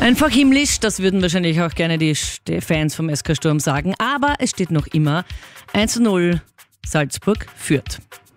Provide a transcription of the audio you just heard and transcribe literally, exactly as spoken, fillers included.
Einfach himmlisch, das würden wahrscheinlich auch gerne die, die Fans vom S K Sturm sagen. Aber es steht noch immer eins zu null Salzburg führt.